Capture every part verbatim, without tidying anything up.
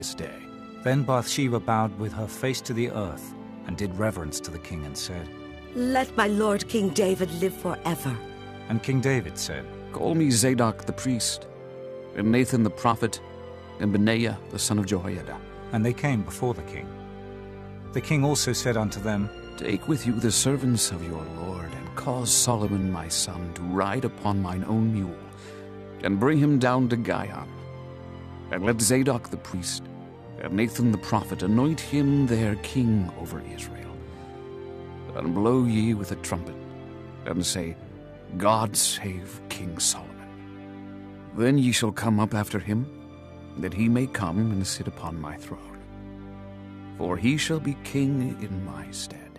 this day. Then Bathsheba bowed with her face to the earth and did reverence to the king and said, Let my lord King David live forever. And King David said, Call me Zadok the priest, and Nathan the prophet, and Benaiah the son of Jehoiada. And they came before the king. The king also said unto them, Take with you the servants of your lord, and cause Solomon my son to ride upon mine own mule, and bring him down to Gihon. And let Zadok the priest and Nathan the prophet anoint him their king over Israel. And blow ye with a trumpet, and say, God save King Solomon. Then ye shall come up after him, that he may come and sit upon my throne. For he shall be king in my stead,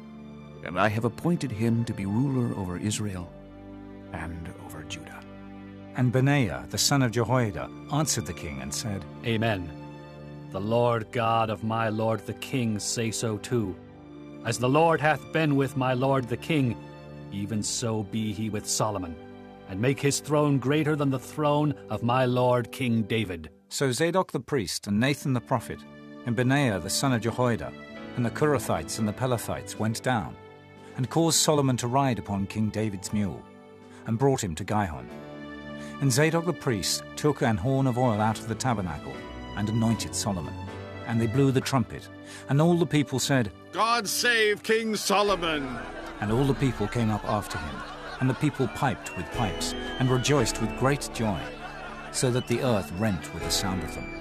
and I have appointed him to be ruler over Israel and over Judah. And Benaiah the son of Jehoiada answered the king and said, Amen. The Lord God of my lord the king say so too. As the Lord hath been with my lord the king, even so be he with Solomon, and make his throne greater than the throne of my lord King David. So Zadok the priest and Nathan the prophet and Benaiah the son of Jehoiada and the Korathites and the Pelethites went down and caused Solomon to ride upon King David's mule and brought him to Gihon. And Zadok the priest took an horn of oil out of the tabernacle and anointed Solomon. And they blew the trumpet, and all the people said, God save King Solomon! And all the people came up after him, and the people piped with pipes, and rejoiced with great joy, so that the earth rent with the sound of them.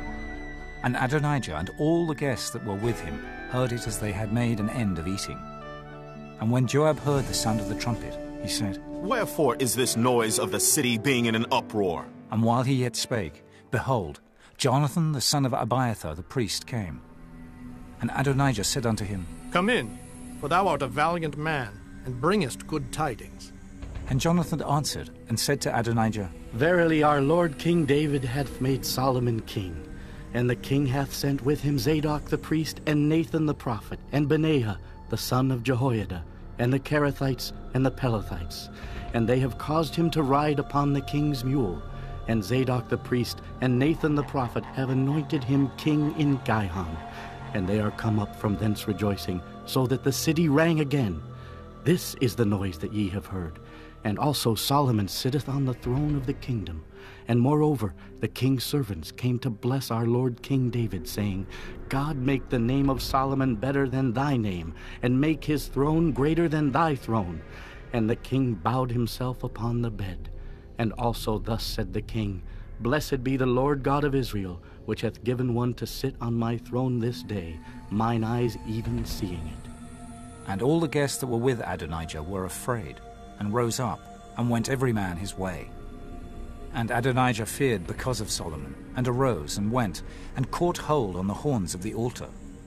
And Adonijah and all the guests that were with him heard it as they had made an end of eating. And when Joab heard the sound of the trumpet, he said, Wherefore is this noise of the city being in an uproar? And while he yet spake, behold, Jonathan the son of Abiathar the priest came. And Adonijah said unto him, Come in, for thou art a valiant man, and bringest good tidings. And Jonathan answered and said to Adonijah, Verily our lord King David hath made Solomon king, and the king hath sent with him Zadok the priest, and Nathan the prophet, and Benaiah the son of Jehoiada, and the Kerethites and the Pelethites, and they have caused him to ride upon the king's mule. And Zadok the priest and Nathan the prophet have anointed him king in Gihon. And they are come up from thence rejoicing, so that the city rang again. This is the noise that ye have heard. And also Solomon sitteth on the throne of the kingdom. And moreover, the king's servants came to bless our lord King David, saying, God make the name of Solomon better than thy name, and make his throne greater than thy throne. And the king bowed himself upon the bed. And also thus said the king, Blessed be the Lord God of Israel, which hath given one to sit on my throne this day, mine eyes even seeing it. And all the guests that were with Adonijah were afraid, and rose up, and went every man his way. And Adonijah feared because of Solomon, and arose, and went, and caught hold on the horns of the altar.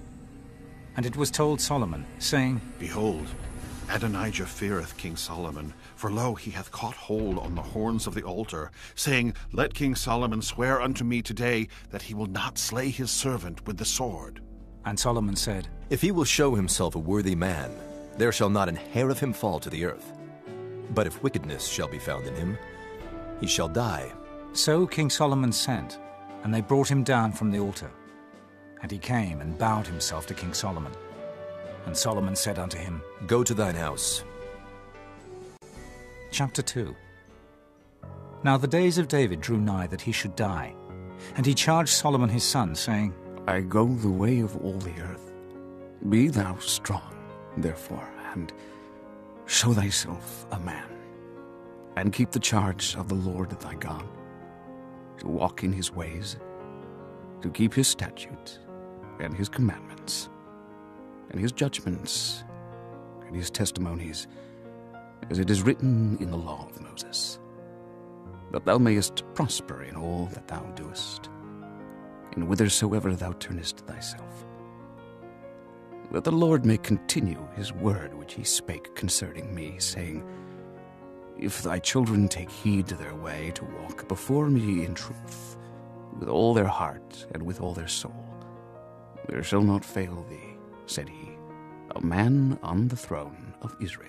And it was told Solomon, saying, Behold, Adonijah feareth King Solomon, for lo, he hath caught hold on the horns of the altar, saying, Let King Solomon swear unto me today that he will not slay his servant with the sword. And Solomon said, If he will show himself a worthy man, there shall not an hair of him fall to the earth. But if wickedness shall be found in him, he shall die. So King Solomon sent, and they brought him down from the altar. And he came and bowed himself to King Solomon. And Solomon said unto him, Go to thine house. Chapter two. Now the days of David drew nigh that he should die. And he charged Solomon his son, saying, I go the way of all the earth. Be thou strong, therefore, and show thyself a man, and keep the charge of the Lord thy God, to walk in his ways, to keep his statutes, and his commandments, and his judgments, and his testimonies, as it is written in the law of Moses, that thou mayest prosper in all that thou doest, and whithersoever thou turnest thyself. That the Lord may continue his word which he spake concerning me, saying, If thy children take heed to their way to walk before me in truth, with all their heart and with all their soul, there shall not fail thee, said he, a man on the throne of Israel.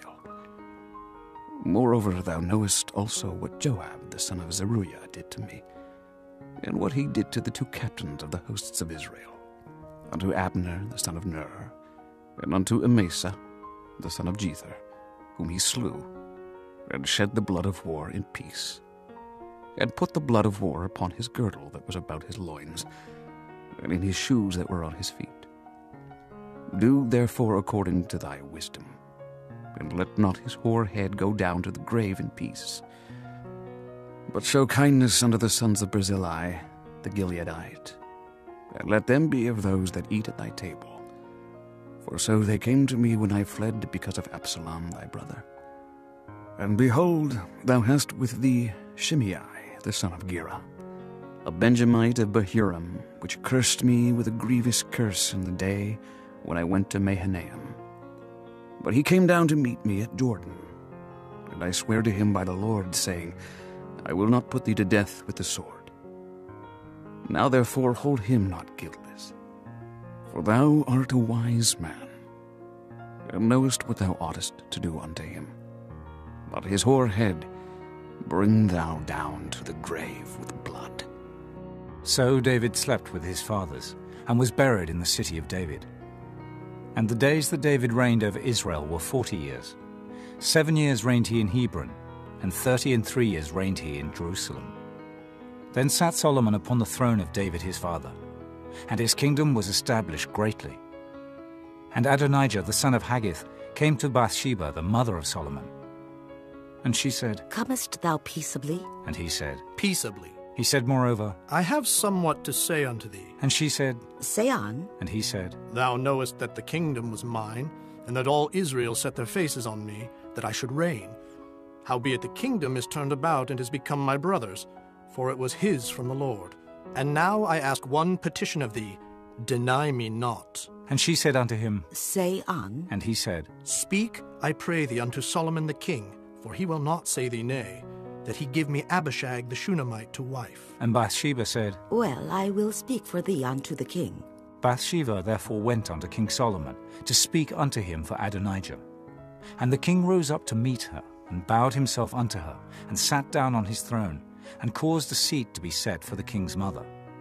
Moreover, thou knowest also what Joab the son of Zeruiah did to me, and what he did to the two captains of the hosts of Israel, unto Abner the son of Ner, and unto Amasa the son of Jether, whom he slew, and shed the blood of war in peace, and put the blood of war upon his girdle that was about his loins, and in his shoes that were on his feet. Do therefore according to thy wisdom, and let not his hoar head go down to the grave in peace. But show kindness unto the sons of Barzillai, the Gileadite, and let them be of those that eat at thy table. For so they came to me when I fled because of Absalom thy brother. And behold, thou hast with thee Shimei, the son of Gera, a Benjamite of Bahurim, which cursed me with a grievous curse in the day when I went to Mahanaim. But he came down to meet me at Jordan, and I swear to him by the Lord, saying, I will not put thee to death with the sword. Now therefore hold him not guiltless, for thou art a wise man, and knowest what thou oughtest to do unto him. But his hoar head bring thou down to the grave with blood. So David slept with his fathers, and was buried in the city of David. And the days that David reigned over Israel were forty years. Seven years reigned he in Hebron, and thirty and three years reigned he in Jerusalem. Then sat Solomon upon the throne of David his father, and his kingdom was established greatly. And Adonijah the son of Haggith came to Bathsheba the mother of Solomon. And she said, Comest thou peaceably? And he said, Peaceably. He said moreover, I have somewhat to say unto thee. And she said, Say on. And he said, Thou knowest that the kingdom was mine, and that all Israel set their faces on me, that I should reign. Howbeit the kingdom is turned about and is become my brother's, for it was his from the Lord. And now I ask one petition of thee, deny me not. And she said unto him, Say on. And he said, Speak, I pray thee, unto Solomon the king, for he will not say thee nay, that he give me Abishag the Shunammite to wife. And Bathsheba said, Well, I will speak for thee unto the king. Bathsheba therefore went unto King Solomon to speak unto him for Adonijah. And the king rose up to meet her, and bowed himself unto her, and sat down on his throne, and caused a seat to be set for the king's mother.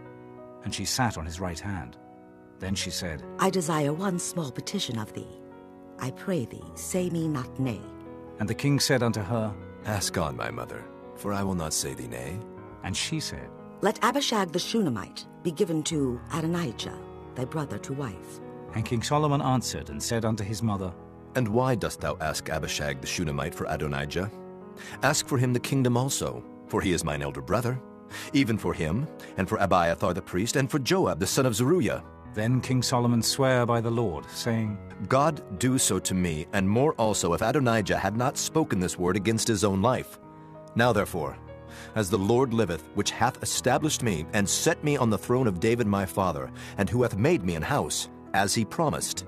And she sat on his right hand. Then she said, I desire one small petition of thee. I pray thee, say me not nay. And the king said unto her, Ask on, my mother, for I will not say thee nay. And she said, Let Abishag the Shunammite be given to Adonijah, thy brother, to wife. And King Solomon answered and said unto his mother, And why dost thou ask Abishag the Shunammite for Adonijah? Ask for him the kingdom also, for he is mine elder brother, even for him, and for Abiathar the priest, and for Joab the son of Zeruiah. Then King Solomon sware by the Lord, saying, God do so to me, and more also, if Adonijah had not spoken this word against his own life. Now therefore, as the Lord liveth, which hath established me, and set me on the throne of David my father, and who hath made me an house, as he promised,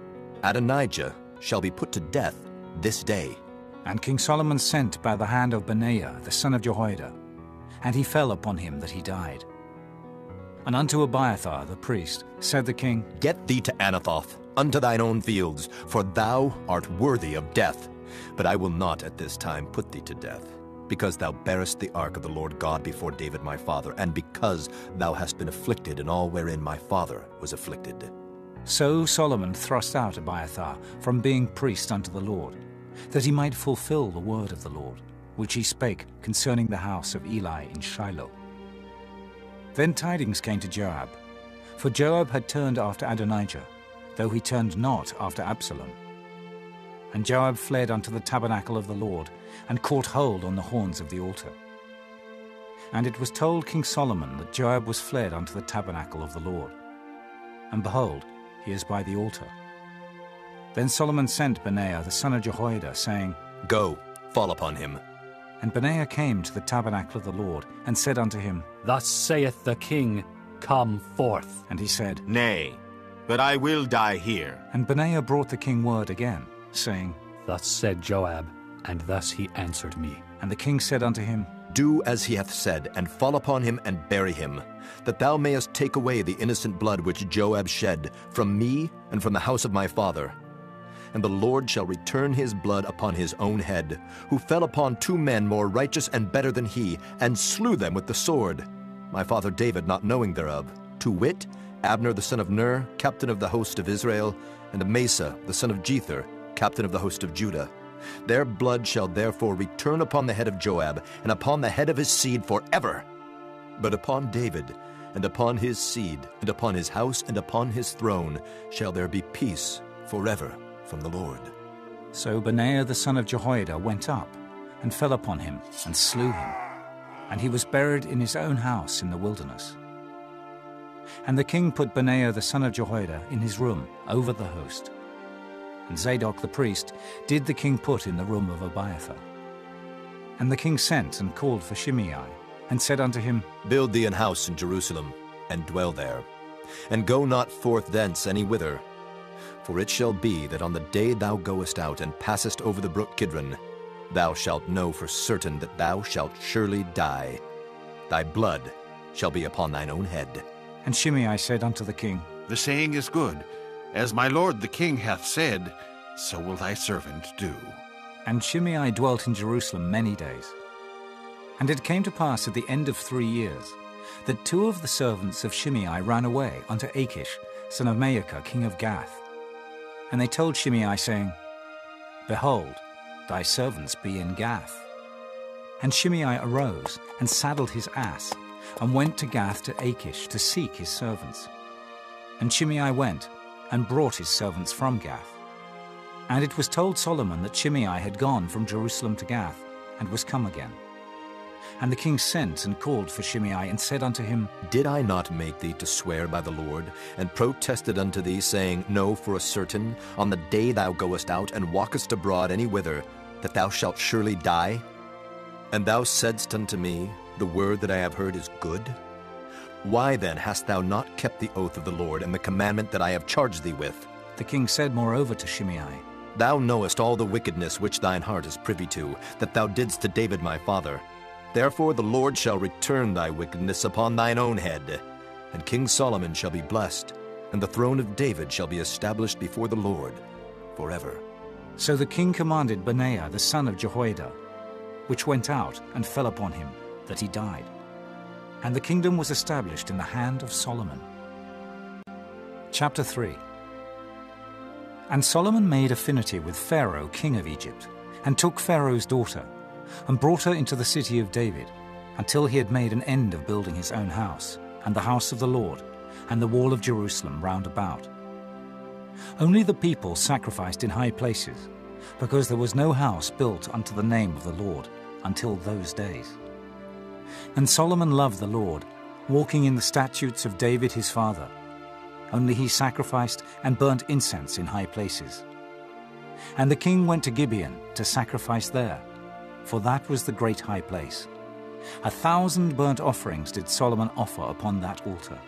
Adonijah shall be put to death this day. And King Solomon sent by the hand of Benaiah the son of Jehoiada, and he fell upon him that he died. And unto Abiathar the priest said the king, Get thee to Anathoth, unto thine own fields, for thou art worthy of death. But I will not at this time put thee to death, because thou bearest the ark of the Lord God before David my father, and because thou hast been afflicted in all wherein my father was afflicted. So Solomon thrust out Abiathar from being priest unto the Lord, that he might fulfill the word of the Lord, which he spake concerning the house of Eli in Shiloh. Then tidings came to Joab, for Joab had turned after Adonijah, though he turned not after Absalom. And Joab fled unto the tabernacle of the Lord, and caught hold on the horns of the altar. And it was told King Solomon that Joab was fled unto the tabernacle of the Lord. And behold, he is by the altar. Then Solomon sent Benaiah the son of Jehoiada, saying, Go, fall upon him. And Benaiah came to the tabernacle of the Lord, and said unto him, Thus saith the king, Come forth. And he said, Nay, but I will die here. And Benaiah brought the king word again, saying, Thus said Joab, and thus he answered me. And the king said unto him, Do as he hath said, and fall upon him, and bury him, that thou mayest take away the innocent blood which Joab shed from me and from the house of my father. And the Lord shall return his blood upon his own head, who fell upon two men more righteous and better than he, and slew them with the sword. my father David not knowing thereof, to wit, Abner the son of Ner, captain of the host of Israel, and Amasa the son of Jether, captain of the host of Judah. Their blood shall therefore return upon the head of Joab, and upon the head of his seed forever. But upon David, and upon his seed, and upon his house, and upon his throne, shall there be peace forever from the Lord. So Benaiah the son of Jehoiada went up, and fell upon him, and slew him. And he was buried in his own house in the wilderness. And the king put Benaiah the son of Jehoiada in his room over the host. And Zadok the priest did the king put in the room of Abiathar. And the king sent and called for Shimei, and said unto him, Build thee an house in Jerusalem, and dwell there, and go not forth thence any whither. For it shall be that on the day thou goest out and passest over the brook Kidron, thou shalt know for certain that thou shalt surely die. Thy blood shall be upon thine own head. And Shimei said unto the king, The saying is good. As my lord the king hath said, so will thy servant do. And Shimei dwelt in Jerusalem many days. And it came to pass at the end of three years, that two of the servants of Shimei ran away unto Achish, son of Maacah, king of Gath. And they told Shimei, saying, Behold, thy servants be in Gath. And Shimei arose, and saddled his ass, and went to Gath to Achish to seek his servants. And Shimei went, and brought his servants from Gath. And it was told Solomon that Shimei had gone from Jerusalem to Gath, and was come again. And the king sent and called for Shimei, and said unto him, Did I not make thee to swear by the Lord, and protested unto thee, saying, Know for a certain, on the day thou goest out and walkest abroad any whither, that thou shalt surely die? And thou saidst unto me, The word that I have heard is good? Why then hast thou not kept the oath of the Lord, and the commandment that I have charged thee with? The king said moreover to Shimei, Thou knowest all the wickedness which thine heart is privy to, that thou didst to David my father. Therefore the Lord shall return thy wickedness upon thine own head. And King Solomon shall be blessed, and the throne of David shall be established before the Lord forever. So the king commanded Benaiah the son of Jehoiada, which went out and fell upon him, that he died. And the kingdom was established in the hand of Solomon. Chapter three. And Solomon made affinity with Pharaoh king of Egypt, and took Pharaoh's daughter, and brought her into the city of David, until he had made an end of building his own house, and the house of the Lord, and the wall of Jerusalem round about. Only the people sacrificed in high places, because there was no house built unto the name of the Lord until those days. And Solomon loved the Lord, walking in the statutes of David his father. Only he sacrificed and burnt incense in high places. And the king went to Gibeon to sacrifice there, for that was the great high place. A thousand burnt offerings did Solomon offer upon that altar.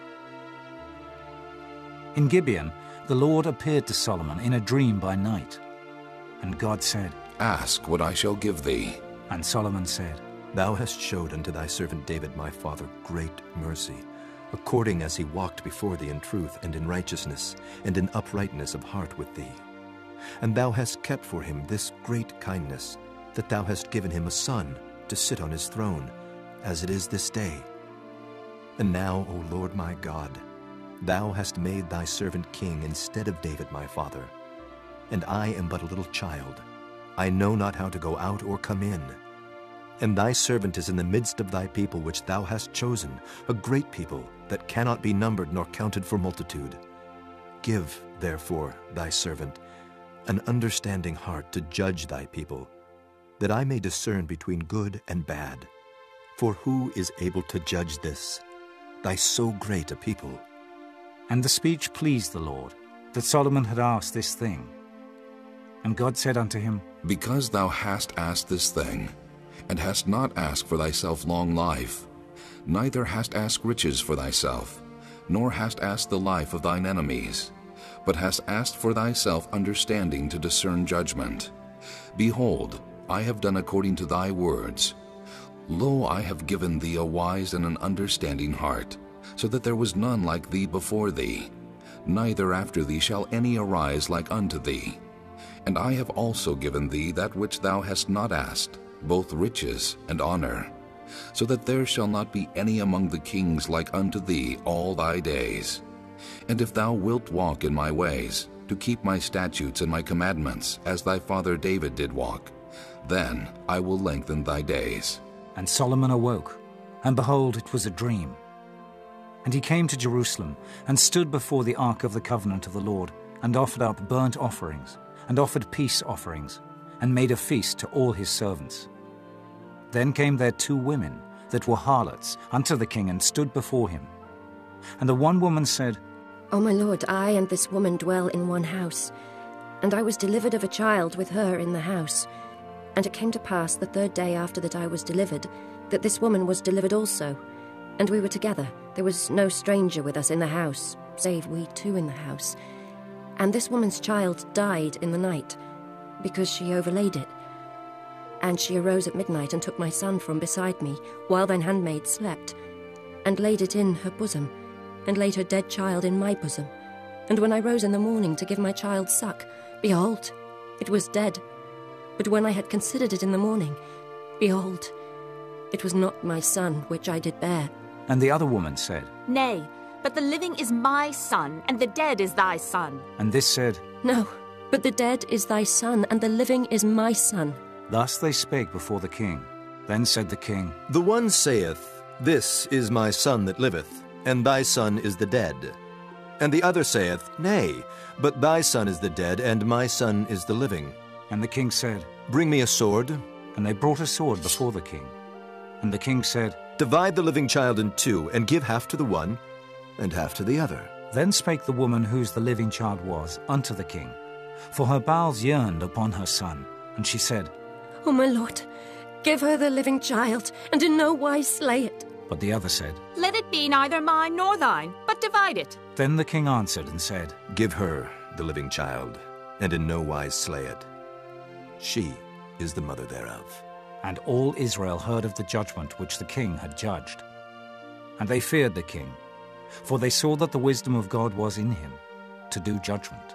In Gibeon the Lord appeared to Solomon in a dream by night. And God said, Ask what I shall give thee. And Solomon said, Thou hast showed unto thy servant David my father great mercy, according as he walked before thee in truth and in righteousness, and in uprightness of heart with thee. And thou hast kept for him this great kindness, that thou hast given him a son to sit on his throne, as it is this day. And now, O Lord my God, thou hast made thy servant king instead of David my father. And I am but a little child. I know not how to go out or come in. And thy servant is in the midst of thy people which thou hast chosen, a great people that cannot be numbered nor counted for multitude. Give, therefore, thy servant an understanding heart to judge thy people, that I may discern between good and bad. For who is able to judge this, thy so great a people? And the speech pleased the Lord, that Solomon had asked this thing. And God said unto him, Because thou hast asked this thing, and hast not asked for thyself long life, neither hast asked riches for thyself, nor hast asked the life of thine enemies, but hast asked for thyself understanding to discern judgment. Behold, I have done according to thy words. Lo, I have given thee a wise and an understanding heart, so that there was none like thee before thee, neither after thee shall any arise like unto thee. And I have also given thee that which thou hast not asked, both riches and honor, so that there shall not be any among the kings like unto thee all thy days. And if thou wilt walk in my ways, to keep my statutes and my commandments, as thy father David did walk, then I will lengthen thy days. And Solomon awoke, and behold, it was a dream. And he came to Jerusalem, and stood before the ark of the covenant of the Lord, and offered up burnt offerings, and offered peace offerings, and made a feast to all his servants. Then came there two women that were harlots unto the king, and stood before him. And the one woman said, O my lord, I and this woman dwell in one house, and I was delivered of a child with her in the house. And it came to pass the third day after that I was delivered, that this woman was delivered also. And we were together. There was no stranger with us in the house, save we two in the house. And this woman's child died in the night, because she overlaid it. And she arose at midnight, and took my son from beside me, while thine handmaid slept, and laid it in her bosom, and laid her dead child in my bosom. And when I rose in the morning to give my child suck, behold, it was dead. But when I had considered it in the morning, behold, it was not my son which I did bear. And the other woman said, Nay, but the living is my son, and the dead is thy son. And this said, No, but the dead is thy son, and the living is my son. Thus they spake before the king. Then said the king, The one saith, This is my son that liveth, and thy son is the dead. And the other saith, Nay, but thy son is the dead, and my son is the living. And the king said, Bring me a sword. And they brought a sword before the king. And the king said, Divide the living child in two, and give half to the one, and half to the other. Then spake the woman whose the living child was unto the king, for her bowels yearned upon her son. And she said, O my lord, give her the living child, and in no wise slay it. But the other said, Let it be neither mine nor thine, but divide it. Then the king answered and said, Give her the living child, and in no wise slay it. She is the mother thereof. And all Israel heard of the judgment which the king had judged. And they feared the king, for they saw that the wisdom of God was in him, to do judgment.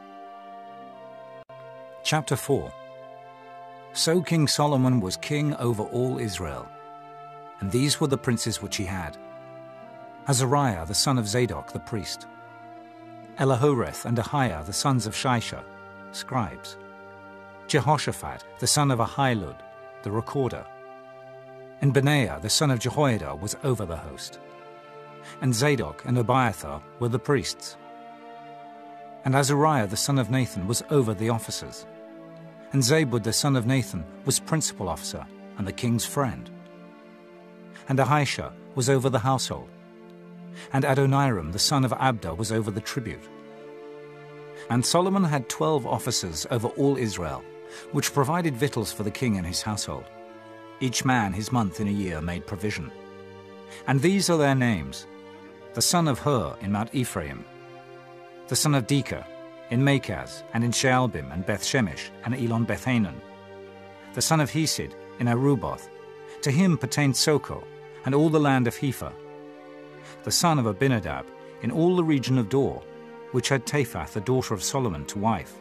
Chapter four. So King Solomon was king over all Israel. And these were the princes which he had: Azariah the son of Zadok the priest, Elahoreth and Ahiah the sons of Shisha, scribes, Jehoshaphat the son of Ahilud, the recorder, and Benaiah the son of Jehoiada was over the host. And Zadok and Abiathar were the priests. And Azariah the son of Nathan was over the officers. And Zabud the son of Nathan was principal officer and the king's friend. And Ahisha was over the household. And Adoniram the son of Abda was over the tribute. And Solomon had twelve officers over all Israel, which provided victuals for the king and his household. Each man his month in a year made provision. And these are their names: the son of Hur in Mount Ephraim, the son of Dekah in Makaz, and in Shaalbim, and Bethshemesh, and Elon Bethanan, the son of Hesed in Aruboth. To him pertained Soko, and all the land of Hepher, the son of Abinadab in all the region of Dor, which had Taphath the daughter of Solomon to wife.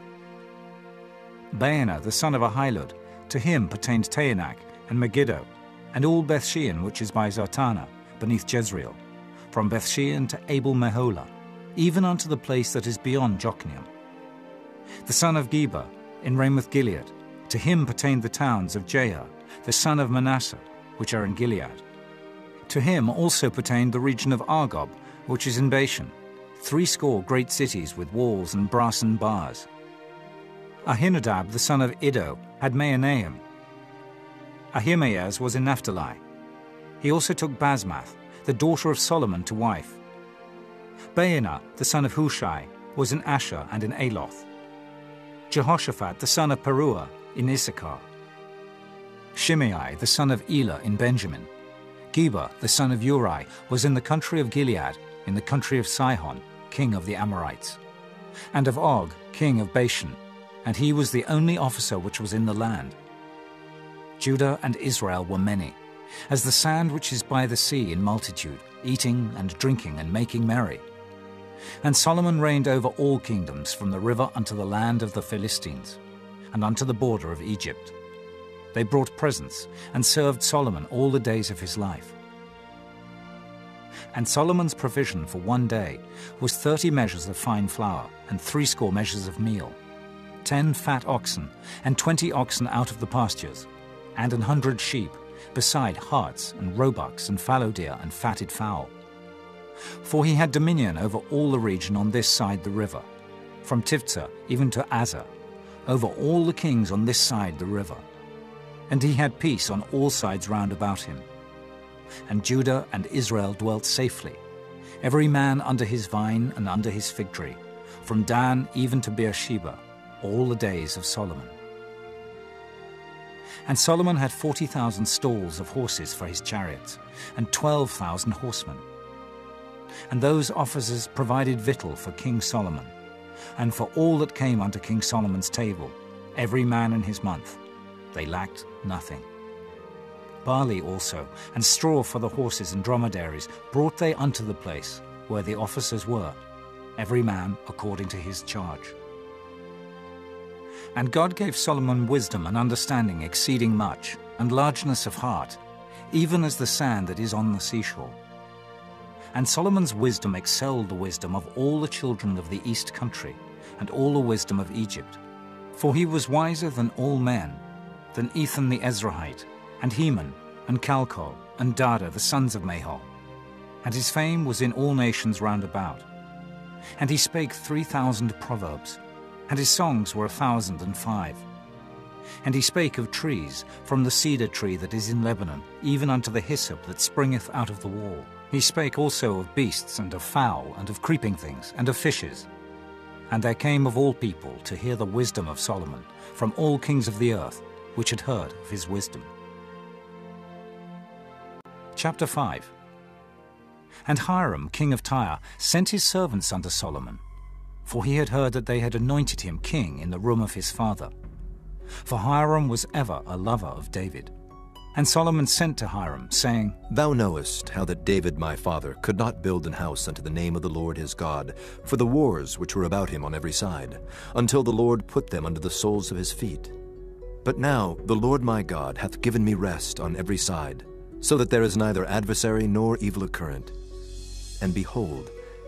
Baanah the son of Ahilud, to him pertained Taanach and Megiddo, and all Bethshean which is by Zartana, beneath Jezreel, from Bethshean to Abel Meholah, even unto the place that is beyond Jokneam. The son of Geba in Ramoth Gilead, to him pertained the towns of Jair, the son of Manasseh, which are in Gilead. To him also pertained the region of Argob, which is in Bashan, threescore great cities with walls and brassen bars. Ahinadab the son of Iddo had Mahanaim. Ahimaaz was in Naphtali. He also took Basmath, the daughter of Solomon, to wife. Baanah the son of Hushai was in Asher and in Aloth. Jehoshaphat the son of Peruah in Issachar. Shimei the son of Elah in Benjamin. Geba the son of Uri was in the country of Gilead, in the country of Sihon, king of the Amorites, and of Og, king of Bashan, and he was the only officer which was in the land. Judah and Israel were many, as the sand which is by the sea in multitude, eating and drinking and making merry. And Solomon reigned over all kingdoms, from the river unto the land of the Philistines, and unto the border of Egypt. They brought presents and served Solomon all the days of his life. And Solomon's provision for one day was thirty measures of fine flour and threescore measures of meal, ten fat oxen and twenty oxen out of the pastures, and an hundred sheep, beside harts and roebucks and fallow deer and fatted fowl. For he had dominion over all the region on this side the river, from Tivtzah even to Azar, over all the kings on this side the river. And he had peace on all sides round about him. And Judah and Israel dwelt safely, every man under his vine and under his fig tree, from Dan even to Beersheba, all the days of Solomon. And Solomon had forty thousand stalls of horses for his chariots, and twelve thousand horsemen. And those officers provided victual for King Solomon, and for all that came unto King Solomon's table, every man in his month. They lacked nothing. Barley also, and straw for the horses and dromedaries, brought they unto the place where the officers were, every man according to his charge. And God gave Solomon wisdom and understanding exceeding much, and largeness of heart, even as the sand that is on the seashore. And Solomon's wisdom excelled the wisdom of all the children of the east country, and all the wisdom of Egypt. For he was wiser than all men, than Ethan the Ezrahite, and Heman, and Calcol, and Dada the sons of Mahol. And his fame was in all nations round about. And he spake three thousand proverbs, and his songs were a thousand and five. And he spake of trees, from the cedar tree that is in Lebanon, even unto the hyssop that springeth out of the wall. He spake also of beasts, and of fowl, and of creeping things, and of fishes. And there came of all people to hear the wisdom of Solomon, from all kings of the earth, which had heard of his wisdom. Chapter five. And Hiram, king of Tyre, sent his servants unto Solomon, for he had heard that they had anointed him king in the room of his father. For Hiram was ever a lover of David. And Solomon sent to Hiram, saying, Thou knowest how that David my father could not build an house unto the name of the Lord his God, for the wars which were about him on every side, until the Lord put them under the soles of his feet. But now the Lord my God hath given me rest on every side, so that there is neither adversary nor evil occurrent. And behold,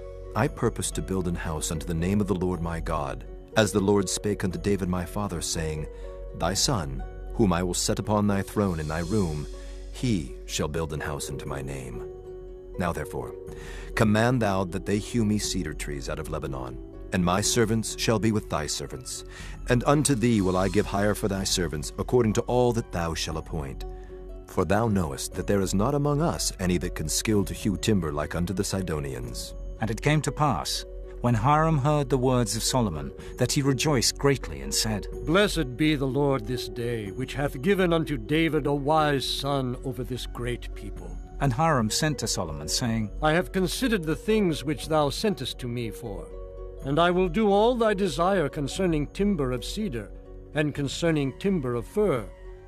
I purpose to build an house unto the name of the Lord my God, as the Lord spake unto David my father, saying, Thy son, whom I will set upon thy throne in thy room, he shall build an house unto my name. Now therefore, command thou that they hew me cedar trees out of Lebanon, and my servants shall be with thy servants. And unto thee will I give hire for thy servants, according to all that thou shalt appoint. For thou knowest that there is not among us any that can skill to hew timber like unto the Sidonians. And it came to pass, when Hiram heard the words of Solomon, that he rejoiced greatly, and said, Blessed be the Lord this day, which hath given unto David a wise son over this great people. And Hiram sent to Solomon, saying, I have considered the things which thou sentest to me for, and I will do all thy desire concerning timber of cedar, and concerning timber of fir.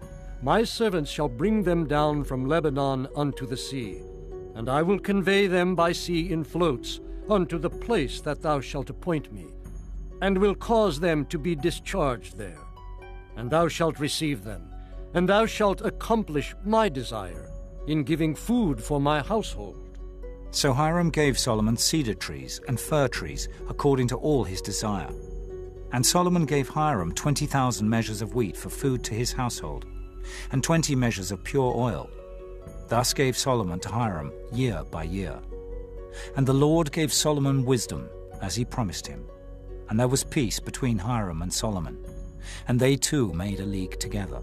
My servants shall bring them down from Lebanon unto the sea, and I will convey them by sea in floats unto the place that thou shalt appoint me, and will cause them to be discharged there. And thou shalt receive them, and thou shalt accomplish my desire in giving food for my household. So Hiram gave Solomon cedar trees and fir trees according to all his desire. And Solomon gave Hiram twenty thousand measures of wheat for food to his household, and twenty measures of pure oil. Thus gave Solomon to Hiram year by year. And the Lord gave Solomon wisdom, as he promised him. And there was peace between Hiram and Solomon, and they two made a league together.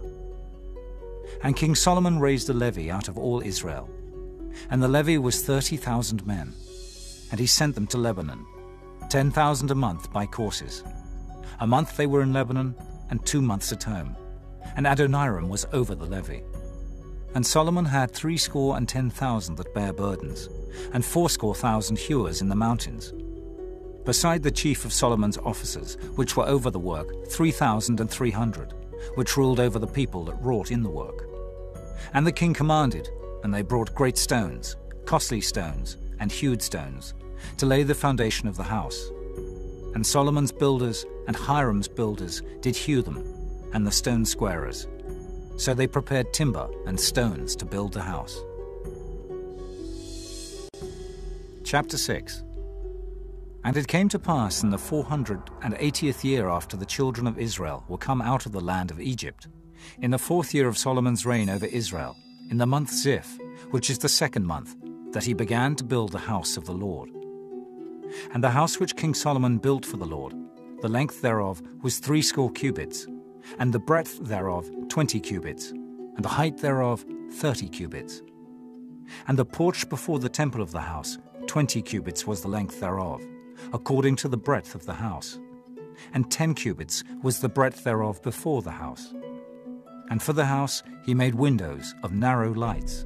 And King Solomon raised a levy out of all Israel, and the levy was thirty thousand men. And he sent them to Lebanon, ten thousand a month by courses. A month they were in Lebanon, and two months at home. And Adoniram was over the levy. And Solomon had threescore and ten thousand that bare burdens, and fourscore thousand hewers in the mountains. Beside the chief of Solomon's officers, which were over the work, three thousand and three hundred, which ruled over the people that wrought in the work. And the king commanded, and they brought great stones, costly stones, and hewed stones, to lay the foundation of the house. And Solomon's builders and Hiram's builders did hew them, and the stone squarers. So they prepared timber and stones to build the house. Chapter six. And it came to pass in the four hundred and eightieth year after the children of Israel were come out of the land of Egypt, in the fourth year of Solomon's reign over Israel, in the month Ziph, which is the second month, that he began to build the house of the Lord. And the house which King Solomon built for the Lord, the length thereof was threescore cubits, and the breadth thereof twenty cubits, and the height thereof thirty cubits. And the porch before the temple of the house, twenty cubits was the length thereof, according to the breadth of the house. And ten cubits was the breadth thereof before the house. And for the house he made windows of narrow lights.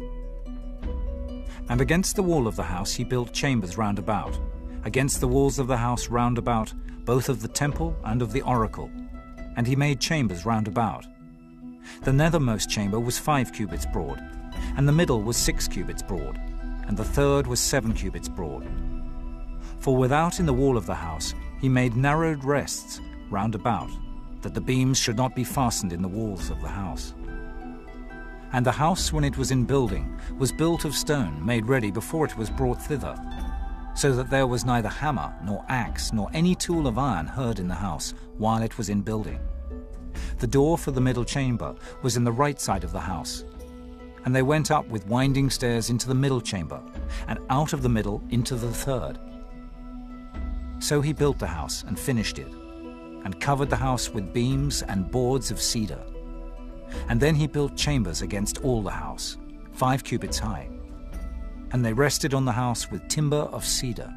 And against the wall of the house he built chambers round about, against the walls of the house round about, both of the temple and of the oracle. And he made chambers round about. The nethermost chamber was five cubits broad, and the middle was six cubits broad, and the third was seven cubits broad. For without in the wall of the house he made narrowed rests round about, that the beams should not be fastened in the walls of the house. And the house, when it was in building, was built of stone, made ready before it was brought thither, so that there was neither hammer, nor axe, nor any tool of iron heard in the house, while it was in building. The door for the middle chamber was in the right side of the house. And they went up with winding stairs into the middle chamber, and out of the middle into the third. So he built the house and finished it, and covered the house with beams and boards of cedar. And then he built chambers against all the house, five cubits high. And they rested on the house with timber of cedar.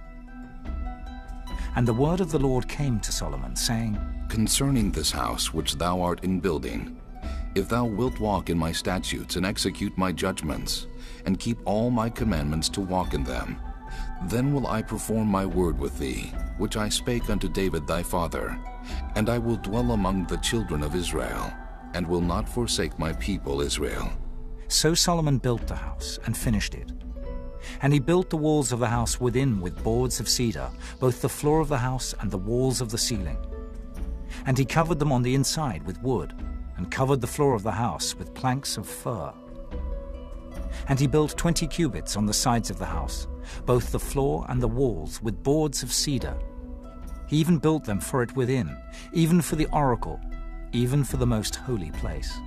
And the word of the Lord came to Solomon, saying, Concerning this house which thou art in building, if thou wilt walk in my statutes and execute my judgments, and keep all my commandments to walk in them, then will I perform my word with thee, which I spake unto David thy father, and I will dwell among the children of Israel, and will not forsake my people Israel. So Solomon built the house and finished it. And he built the walls of the house within with boards of cedar, both the floor of the house and the walls of the ceiling. And he covered them on the inside with wood, and covered the floor of the house with planks of fir. And he built twenty cubits on the sides of the house, both the floor and the walls with boards of cedar. He even built them for it within, even for the oracle, even for the most holy place.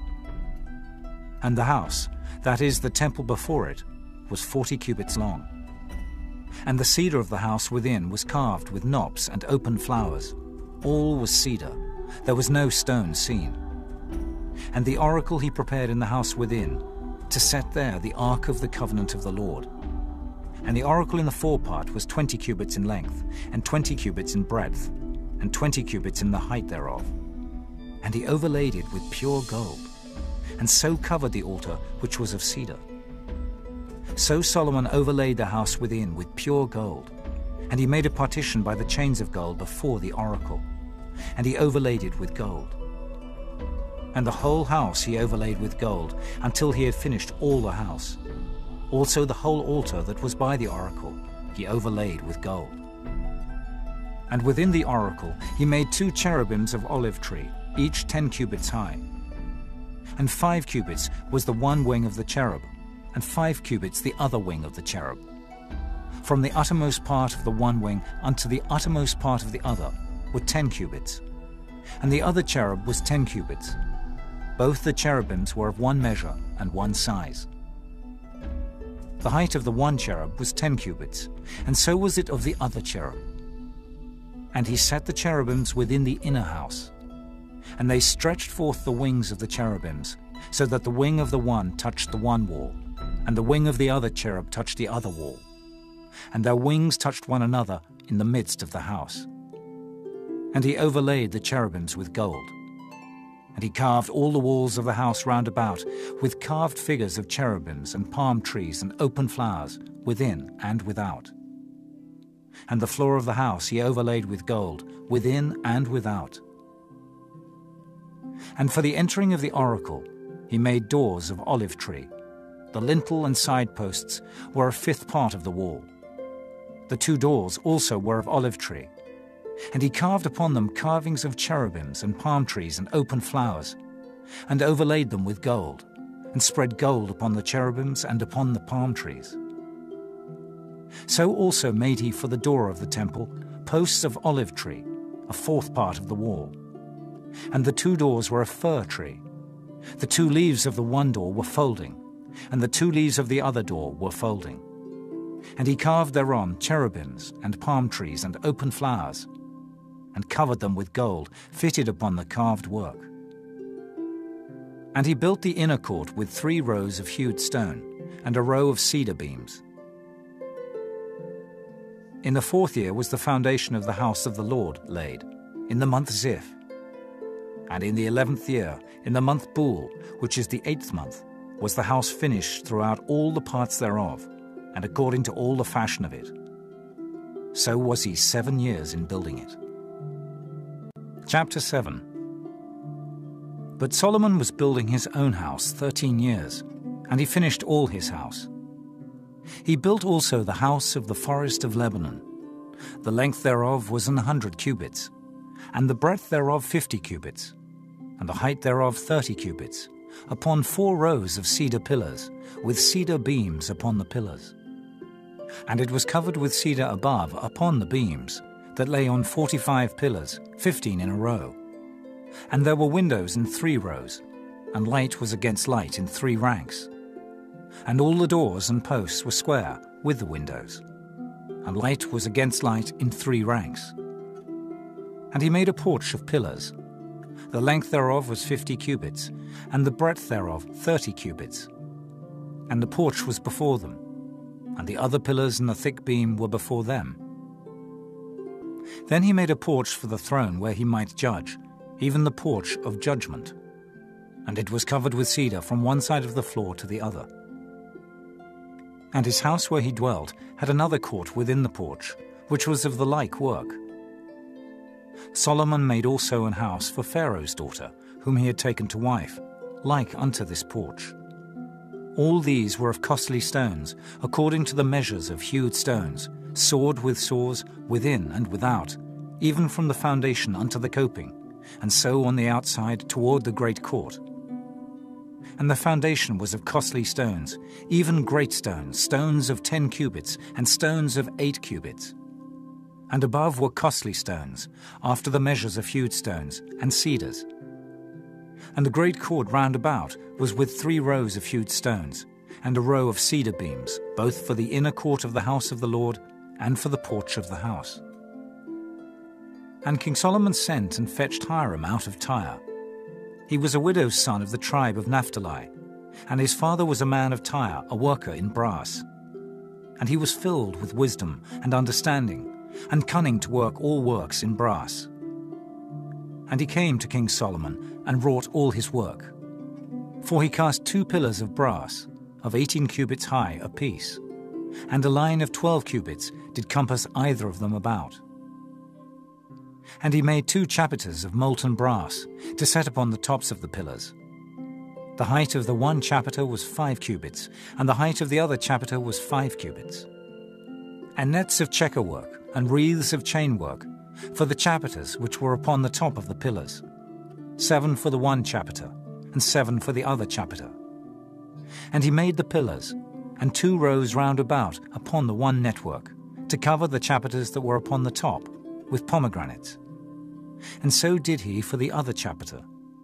And the house, that is, the temple before it, was forty cubits long. And the cedar of the house within was carved with knops and open flowers. All was cedar. There was no stone seen. And the oracle he prepared in the house within, to set there the ark of the covenant of the Lord. And the oracle in the forepart was twenty cubits in length, and twenty cubits in breadth, and twenty cubits in the height thereof. And he overlaid it with pure gold, and so covered the altar which was of cedar. So Solomon overlaid the house within with pure gold, and he made a partition by the chains of gold before the oracle, and he overlaid it with gold. And the whole house he overlaid with gold, until he had finished all the house. Also the whole altar that was by the oracle he overlaid with gold. And within the oracle he made two cherubims of olive tree, each ten cubits high. And five cubits was the one wing of the cherub, and five cubits the other wing of the cherub. From the uttermost part of the one wing unto the uttermost part of the other were ten cubits, and the other cherub was ten cubits. Both the cherubims were of one measure and one size. The height of the one cherub was ten cubits, and so was it of the other cherub. And he set the cherubims within the inner house. And they stretched forth the wings of the cherubims, so that the wing of the one touched the one wall, and the wing of the other cherub touched the other wall. And their wings touched one another in the midst of the house. And he overlaid the cherubims with gold. And he carved all the walls of the house round about with carved figures of cherubims and palm trees and open flowers, within and without. And the floor of the house he overlaid with gold, within and without. And for the entering of the oracle he made doors of olive tree. The lintel and side posts were a fifth part of the wall. The two doors also were of olive tree. And he carved upon them carvings of cherubims and palm trees and open flowers, and overlaid them with gold, and spread gold upon the cherubims and upon the palm trees. So also made he for the door of the temple posts of olive tree, a fourth part of the wall. And the two doors were of fir tree. The two leaves of the one door were folding, and the two leaves of the other door were folding. And he carved thereon cherubims and palm trees and open flowers, and covered them with gold fitted upon the carved work. And he built the inner court with three rows of hewed stone, and a row of cedar beams. In the fourth year was the foundation of the house of the Lord laid, in the month Ziph. And in the eleventh year, in the month Bul, which is the eighth month, was the house finished throughout all the parts thereof, and according to all the fashion of it. So was he seven years in building it. Chapter seven. But Solomon was building his own house thirteen years, and he finished all his house. He built also the house of the forest of Lebanon. The length thereof was an hundred cubits, and the breadth thereof fifty cubits, and the height thereof thirty cubits, upon four rows of cedar pillars, with cedar beams upon the pillars. And it was covered with cedar above upon the beams, that lay on forty-five pillars, fifteen in a row. And there were windows in three rows, and light was against light in three ranks. And all the doors and posts were square, with the windows, and light was against light in three ranks. And he made a porch of pillars. The length thereof was fifty cubits, and the breadth thereof thirty cubits. And the porch was before them, and the other pillars and the thick beam were before them. Then he made a porch for the throne where he might judge, even the porch of judgment. And it was covered with cedar from one side of the floor to the other. And his house where he dwelt had another court within the porch, which was of the like work. Solomon made also an house for Pharaoh's daughter, whom he had taken to wife, like unto this porch. All these were of costly stones, according to the measures of hewed stones, sawed with saws within and without, even from the foundation unto the coping, and so on the outside toward the great court. And the foundation was of costly stones, even great stones, stones of ten cubits, and stones of eight cubits. And above were costly stones, after the measures of hewed stones, and cedars. And the great court round about was with three rows of hewed stones, and a row of cedar beams, both for the inner court of the house of the Lord, and for the porch of the house. And King Solomon sent and fetched Hiram out of Tyre. He was a widow's son of the tribe of Naphtali, and his father was a man of Tyre, a worker in brass. And he was filled with wisdom and understanding, and cunning to work all works in brass. And he came to King Solomon, and wrought all his work. For he cast two pillars of brass, of eighteen cubits high apiece, and a line of twelve cubits did compass either of them about. And he made two chapiters of molten brass, to set upon the tops of the pillars. The height of the one chapiter was five cubits, and the height of the other chapiter was five cubits. And nets of checker work, and wreaths of chain work, for the chapiters which were upon the top of the pillars, seven for the one chapiter, and seven for the other chapiter. And he made the pillars, and two rows round about upon the one network, to cover the chapiters that were upon the top, with pomegranates. And so did he for the other chapiter.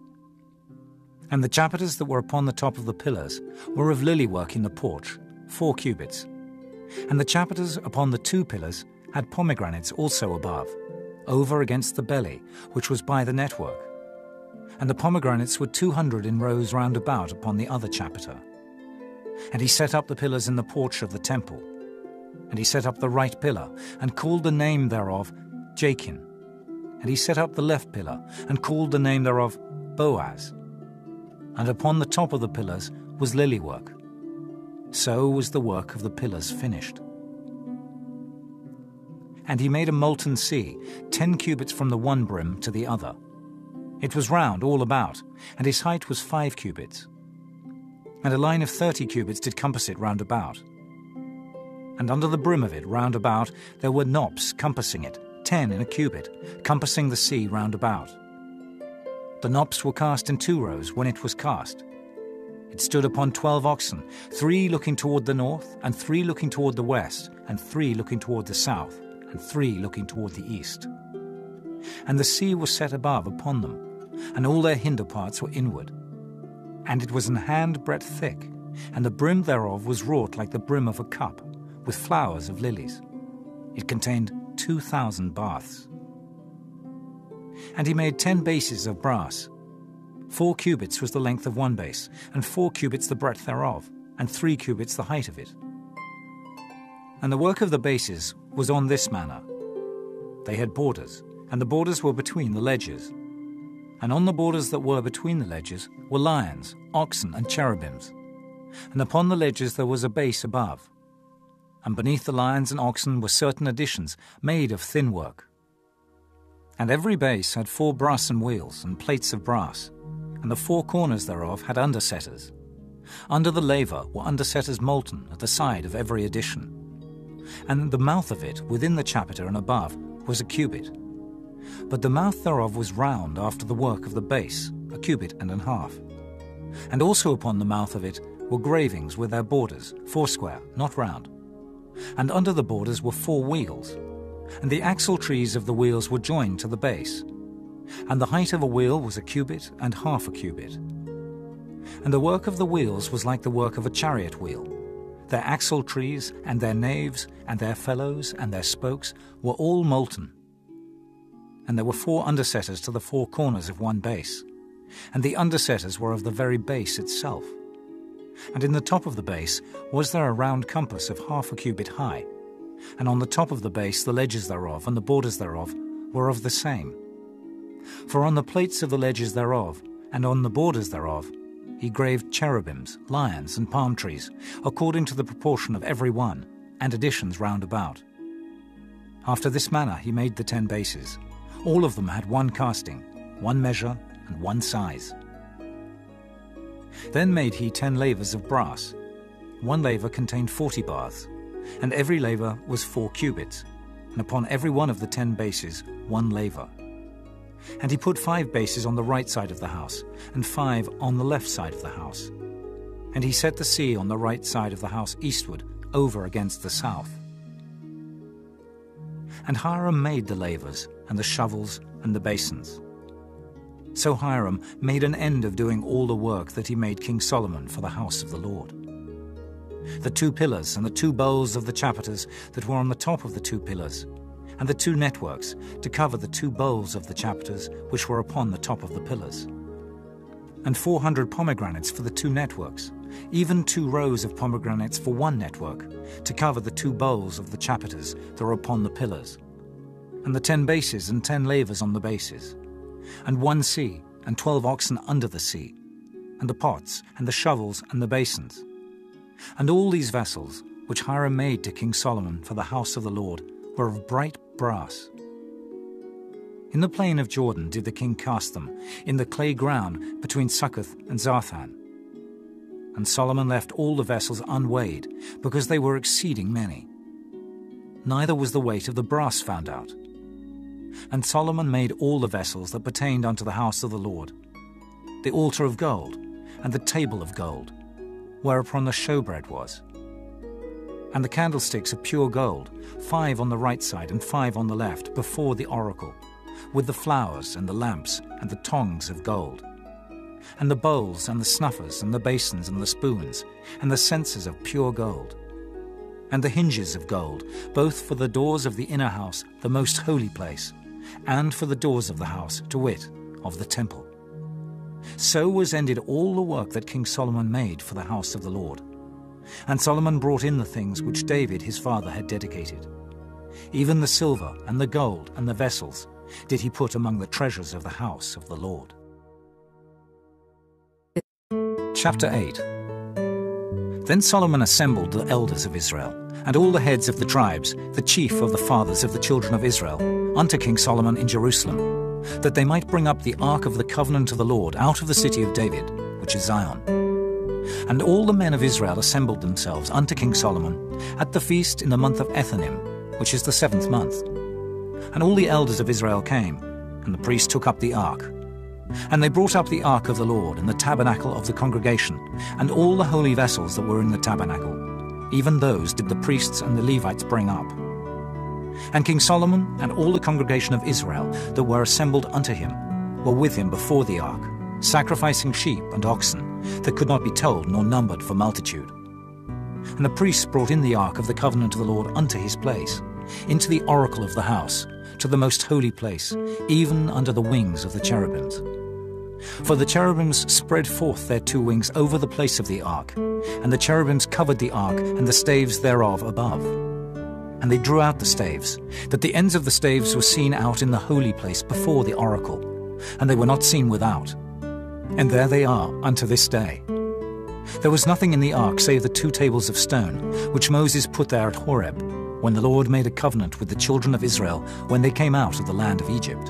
And the chapiters that were upon the top of the pillars were of lily work in the porch, four cubits. And the chapiters upon the two pillars had pomegranates also above, over against the belly, which was by the network. And the pomegranates were two hundred in rows round about upon the other chapiter. And he set up the pillars in the porch of the temple. And he set up the right pillar, and called the name thereof Jachin. And he set up the left pillar, and called the name thereof Boaz. And upon the top of the pillars was lily work. So was the work of the pillars finished. And he made a molten sea, ten cubits from the one brim to the other. It was round all about, and his height was five cubits. And a line of thirty cubits did compass it round about. And under the brim of it round about there were knops compassing it, ten in a cubit, compassing the sea round about. The knops were cast in two rows when it was cast. It stood upon twelve oxen, three looking toward the north, and three looking toward the west, and three looking toward the south, and three looking toward the east. And the sea was set above upon them, and all their hinder parts were inward. And it was an handbreadth thick, and the brim thereof was wrought like the brim of a cup, with flowers of lilies. It contained two thousand baths. And he made ten bases of brass. Four cubits was the length of one base, and four cubits the breadth thereof, and three cubits the height of it. And the work of the bases was on this manner. They had borders, and the borders were between the ledges. And on the borders that were between the ledges were lions, oxen, and cherubims. And upon the ledges there was a base above. And beneath the lions and oxen were certain additions made of thin work. And every base had four brassen wheels and plates of brass, and the four corners thereof had undersetters. Under the laver were undersetters molten at the side of every addition. And the mouth of it, within the chapiter and above, was a cubit. But the mouth thereof was round after the work of the base, a cubit and an half. And also upon the mouth of it were gravings with their borders, foursquare, not round. And under the borders were four wheels, and the axle trees of the wheels were joined to the base. And the height of a wheel was a cubit and half a cubit. And the work of the wheels was like the work of a chariot wheel. Their axle trees and their naves and their felloes and their spokes were all molten. And there were four undersetters to the four corners of one base, and the undersetters were of the very base itself. And in the top of the base was there a round compass of half a cubit high, and on the top of the base the ledges thereof and the borders thereof were of the same. For on the plates of the ledges thereof, and on the borders thereof, he graved cherubims, lions, and palm trees, according to the proportion of every one, and additions round about. After this manner he made the ten bases. All of them had one casting, one measure, and one size. Then made he ten lavers of brass. One laver contained forty baths, and every laver was four cubits, and upon every one of the ten bases one laver. And he put five bases on the right side of the house, and five on the left side of the house. And he set the sea on the right side of the house eastward, over against the south. And Hiram made the lavers, and the shovels, and the basins. So Hiram made an end of doing all the work that he made King Solomon for the house of the Lord. The two pillars and the two bowls of the chapiters that were on the top of the two pillars, and the two networks to cover the two bowls of the chapiters which were upon the top of the pillars. And four hundred pomegranates for the two networks, even two rows of pomegranates for one network, to cover the two bowls of the chapiters that were upon the pillars. And the ten bases and ten lavers on the bases, and one sea, and twelve oxen under the sea, and the pots, and the shovels, and the basins. And all these vessels, which Hiram made to King Solomon for the house of the Lord, were of bright brass. In the plain of Jordan did the king cast them, in the clay ground between Succoth and Zarthan. And Solomon left all the vessels unweighed, because they were exceeding many. Neither was the weight of the brass found out. And Solomon made all the vessels that pertained unto the house of the Lord, the altar of gold, and the table of gold, whereupon the showbread was, and the candlesticks of pure gold, five on the right side and five on the left, before the oracle, with the flowers and the lamps and the tongs of gold, and the bowls and the snuffers and the basins and the spoons, and the censers of pure gold, and the hinges of gold, both for the doors of the inner house, the most holy place, and for the doors of the house, to wit, of the temple. So was ended all the work that King Solomon made for the house of the Lord. And Solomon brought in the things which David his father had dedicated. Even the silver and the gold and the vessels did he put among the treasures of the house of the Lord. Chapter eight. Then Solomon assembled the elders of Israel, and all the heads of the tribes, the chief of the fathers of the children of Israel, unto King Solomon in Jerusalem, that they might bring up the ark of the covenant of the Lord out of the city of David, which is Zion. And all the men of Israel assembled themselves unto King Solomon at the feast in the month of Ethanim, which is the seventh month. And all the elders of Israel came, and the priest took up the ark. And they brought up the ark of the Lord and the tabernacle of the congregation, and all the holy vessels that were in the tabernacle. Even those did the priests and the Levites bring up. And King Solomon and all the congregation of Israel that were assembled unto him were with him before the ark, sacrificing sheep and oxen that could not be told nor numbered for multitude. And the priests brought in the ark of the covenant of the Lord unto his place, into the oracle of the house, to the most holy place, even under the wings of the cherubims. For the cherubims spread forth their two wings over the place of the ark, and the cherubims covered the ark and the staves thereof above. And they drew out the staves, that the ends of the staves were seen out in the holy place before the oracle, and they were not seen without. And there they are unto this day. There was nothing in the ark save the two tables of stone, which Moses put there at Horeb, when the Lord made a covenant with the children of Israel when they came out of the land of Egypt.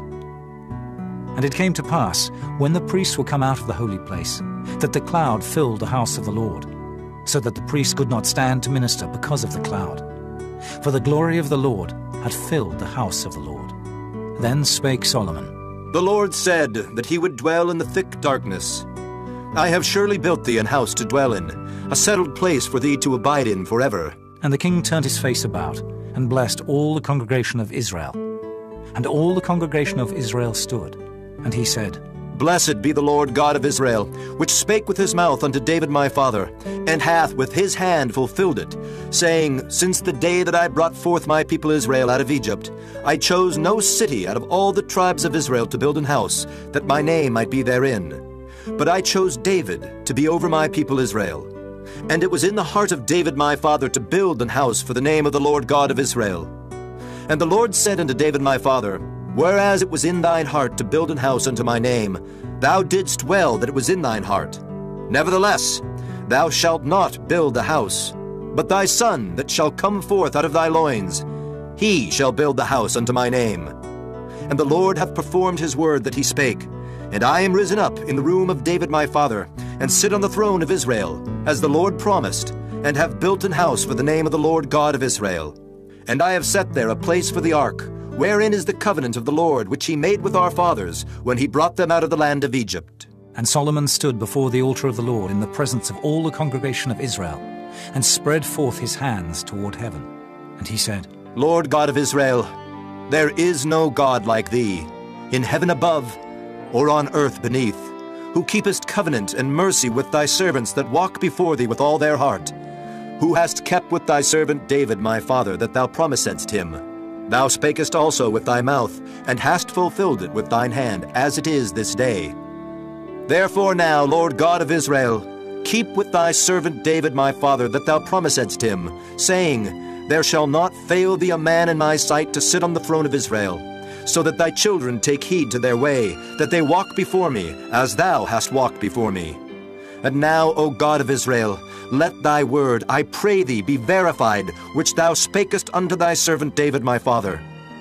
And it came to pass, when the priests were come out of the holy place, that the cloud filled the house of the Lord, so that the priests could not stand to minister because of the cloud. For the glory of the Lord had filled the house of the Lord. Then spake Solomon, The Lord said that he would dwell in the thick darkness. I have surely built thee an house to dwell in, a settled place for thee to abide in forever. And the king turned his face about, and blessed all the congregation of Israel. And all the congregation of Israel stood. And he said, Blessed be the Lord God of Israel, which spake with his mouth unto David my father, and hath with his hand fulfilled it, saying, Since the day that I brought forth my people Israel out of Egypt, I chose no city out of all the tribes of Israel to build an house, that my name might be therein. But I chose David to be over my people Israel. And it was in the heart of David my father to build an house for the name of the Lord God of Israel. And the Lord said unto David my father, Whereas it was in thine heart to build an house unto my name, thou didst well that it was in thine heart. Nevertheless, thou shalt not build a house, but thy son that shall come forth out of thy loins, he shall build the house unto my name. And the Lord hath performed his word that he spake, and I am risen up in the room of David my father, and sit on the throne of Israel, as the Lord promised, and have built an house for the name of the Lord God of Israel. And I have set there a place for the ark, wherein is the covenant of the Lord, which he made with our fathers, when he brought them out of the land of Egypt. And Solomon stood before the altar of the Lord in the presence of all the congregation of Israel, and spread forth his hands toward heaven. And he said, Lord God of Israel, there is no God like thee, in heaven above, or on earth beneath, who keepest covenant and mercy with thy servants that walk before thee with all their heart, who hast kept with thy servant David my father that thou promisedst him. Thou spakest also with thy mouth, and hast fulfilled it with thine hand, as it is this day. Therefore now, Lord God of Israel, keep with thy servant David my father that thou promisedst him, saying, There shall not fail thee a man in my sight to sit on the throne of Israel, so that thy children take heed to their way, that they walk before me, as thou hast walked before me. And now, O God of Israel, let thy word, I pray thee, be verified, which thou spakest unto thy servant David my father.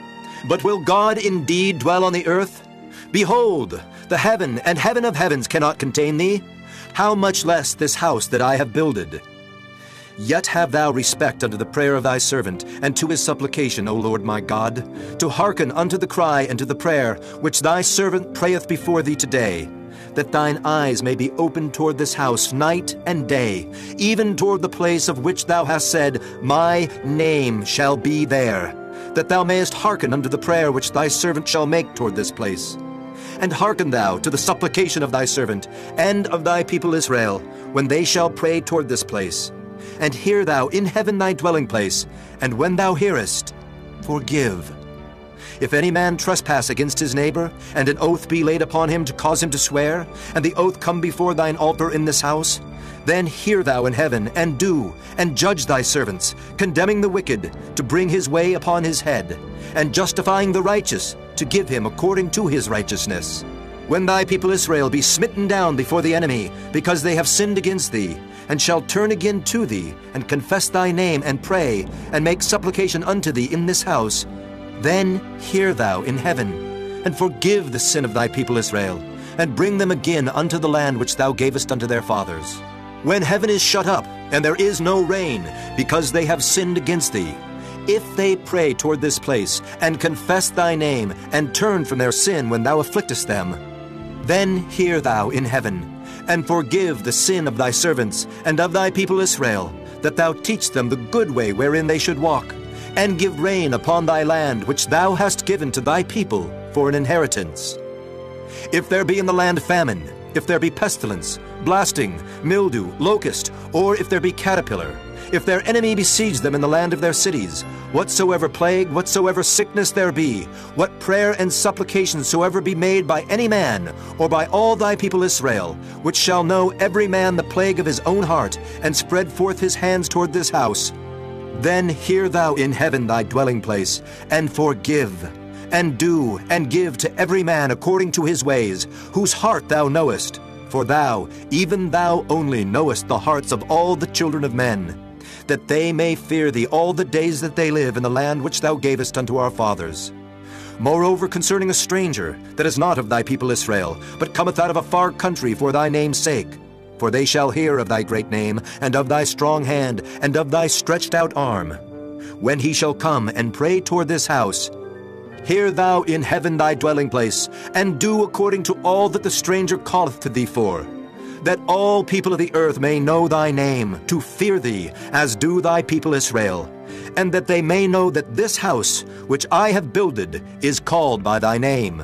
But will God indeed dwell on the earth? Behold, the heaven and heaven of heavens cannot contain thee. How much less this house that I have builded? Yet have thou respect unto the prayer of thy servant, and to his supplication, O Lord my God, to hearken unto the cry and to the prayer which thy servant prayeth before thee today, that thine eyes may be opened toward this house night and day, even toward the place of which thou hast said, My name shall be there, that thou mayest hearken unto the prayer which thy servant shall make toward this place. And hearken thou to the supplication of thy servant, and of thy people Israel, when they shall pray toward this place. And hear thou in heaven thy dwelling place, and when thou hearest, forgive. If any man trespass against his neighbor, and an oath be laid upon him to cause him to swear, and the oath come before thine altar in this house, then hear thou in heaven, and do, and judge thy servants, condemning the wicked, to bring his way upon his head, and justifying the righteous, to give him according to his righteousness. When thy people Israel be smitten down before the enemy, because they have sinned against thee, and shall turn again to thee, and confess thy name, and pray, and make supplication unto thee in this house, then hear thou in heaven, and forgive the sin of thy people Israel, and bring them again unto the land which thou gavest unto their fathers. When heaven is shut up, and there is no rain, because they have sinned against thee, if they pray toward this place, and confess thy name, and turn from their sin when thou afflictest them, Then hear thou in heaven, and forgive the sin of thy servants and of thy people Israel, that thou teach them the good way wherein they should walk, and give rain upon thy land which thou hast given to thy people for an inheritance. If there be in the land famine, if there be pestilence, blasting, mildew, locust, or if there be caterpillar, if their enemy besiege them in the land of their cities, whatsoever plague, whatsoever sickness there be, what prayer and supplication soever be made by any man, or by all thy people Israel, which shall know every man the plague of his own heart, and spread forth his hands toward this house, then hear thou in heaven thy dwelling place, and forgive, and do, and give to every man according to his ways, whose heart thou knowest. For thou, even thou only, knowest the hearts of all the children of men, that they may fear thee all the days that they live in the land which thou gavest unto our fathers. Moreover, concerning a stranger, that is not of thy people Israel, but cometh out of a far country for thy name's sake, for they shall hear of thy great name, and of thy strong hand, and of thy stretched out arm. When he shall come and pray toward this house, hear thou in heaven thy dwelling place, and do according to all that the stranger calleth to thee for, that all people of the earth may know thy name, to fear thee, as do thy people Israel, and that they may know that this house, which I have builded, is called by thy name.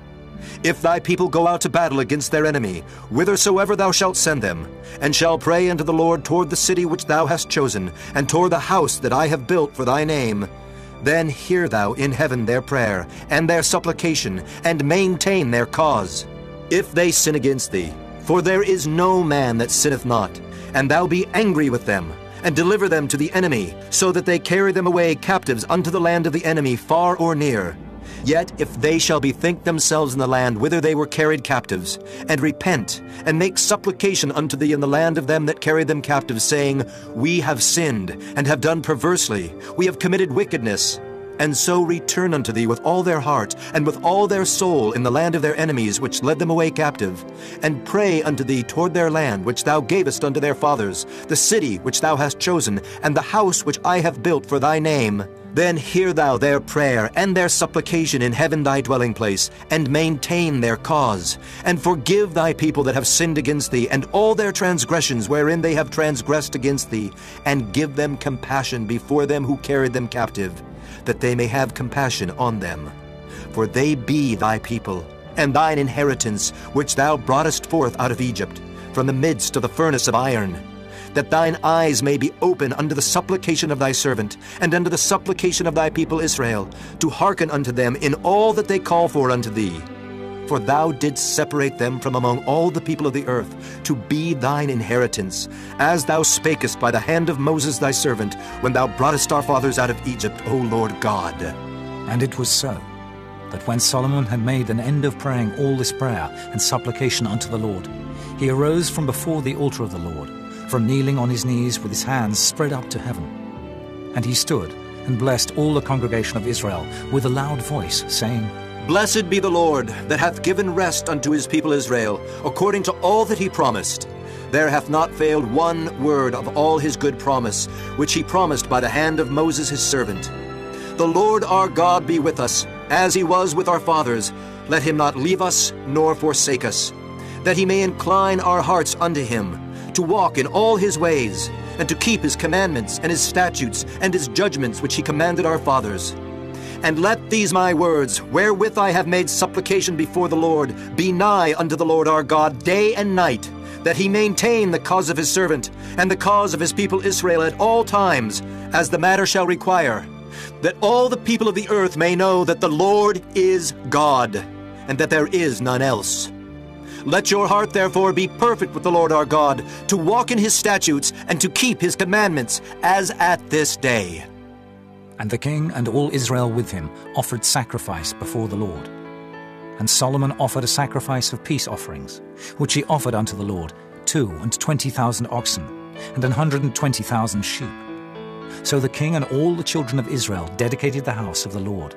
If thy people go out to battle against their enemy, whithersoever thou shalt send them, and shall pray unto the Lord toward the city which thou hast chosen, and toward the house that I have built for thy name, then hear thou in heaven their prayer, and their supplication, and maintain their cause. If they sin against thee, for there is no man that sinneth not, and thou be angry with them, and deliver them to the enemy, so that they carry them away captives unto the land of the enemy, far or near. Yet if they shall bethink themselves in the land whither they were carried captives, and repent, and make supplication unto thee in the land of them that carried them captives, saying, We have sinned, and have done perversely, we have committed wickedness, and so return unto thee with all their heart, and with all their soul in the land of their enemies, which led them away captive, and pray unto thee toward their land, which thou gavest unto their fathers, the city which thou hast chosen, and the house which I have built for thy name, then hear thou their prayer and their supplication in heaven thy dwelling place, and maintain their cause, and forgive thy people that have sinned against thee, and all their transgressions wherein they have transgressed against thee, and give them compassion before them who carried them captive, that they may have compassion on them. For they be thy people, and thine inheritance, which thou broughtest forth out of Egypt, from the midst of the furnace of iron, that thine eyes may be open unto the supplication of thy servant, and unto the supplication of thy people Israel, to hearken unto them in all that they call for unto thee. For thou didst separate them from among all the people of the earth, to be thine inheritance, as thou spakest by the hand of Moses thy servant, when thou broughtest our fathers out of Egypt, O Lord God. And it was so, that when Solomon had made an end of praying all this prayer and supplication unto the Lord, he arose from before the altar of the Lord, from kneeling on his knees with his hands spread up to heaven. And he stood and blessed all the congregation of Israel with a loud voice, saying, Blessed be the Lord, that hath given rest unto his people Israel, according to all that he promised. There hath not failed one word of all his good promise, which he promised by the hand of Moses his servant. The Lord our God be with us, as he was with our fathers. Let him not leave us, nor forsake us, that he may incline our hearts unto him, to walk in all his ways, and to keep his commandments, and his statutes, and his judgments which he commanded our fathers. And let these my words, wherewith I have made supplication before the Lord, be nigh unto the Lord our God day and night, that he maintain the cause of his servant, and the cause of his people Israel at all times, as the matter shall require, that all the people of the earth may know that the Lord is God, and that there is none else. Let your heart therefore be perfect with the Lord our God, to walk in his statutes, and to keep his commandments, as at this day. And the king and all Israel with him offered sacrifice before the Lord. And Solomon offered a sacrifice of peace offerings, which he offered unto the Lord, two and twenty thousand oxen, and an hundred and twenty thousand sheep. So the king and all the children of Israel dedicated the house of the Lord.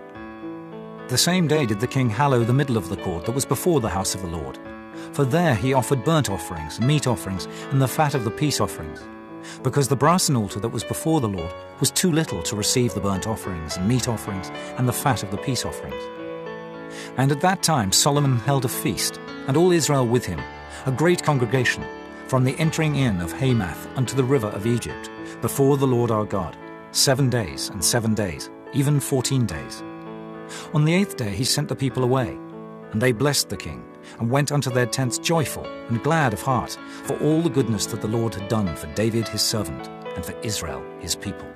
The same day did the king hallow the middle of the court that was before the house of the Lord. For there he offered burnt offerings, meat offerings, and the fat of the peace offerings, because the brasen altar that was before the Lord was too little to receive the burnt offerings and meat offerings and the fat of the peace offerings. And at that time Solomon held a feast, and all Israel with him, a great congregation, from the entering in of Hamath unto the river of Egypt, before the Lord our God, seven days and seven days, even fourteen days. On the eighth day he sent the people away, and they blessed the king, and went unto their tents joyful and glad of heart, for all the goodness that the Lord had done for David his servant, and for Israel his people.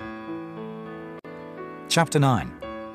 Chapter nine.